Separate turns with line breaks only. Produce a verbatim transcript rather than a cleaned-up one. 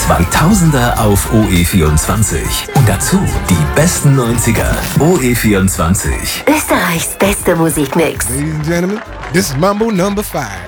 zweitausender auf O E vierundzwanzig. Und dazu die besten neunziger. O E vierundzwanzig.
Österreichs beste Musikmix.
Ladies and gentlemen, this is Mambo number five.